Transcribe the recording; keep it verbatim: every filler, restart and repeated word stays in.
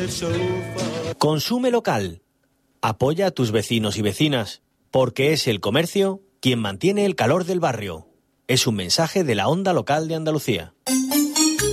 el sofá. Consume local. Apoya a tus vecinos y vecinas, porque es el comercio quien mantiene el calor del barrio. Es un mensaje de la Onda Local de Andalucía.